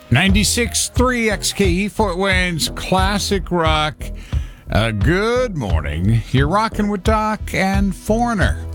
96.3 XKE Fort Wayne's Classic Rock. Good morning. You're rocking with Doc and Foreigner.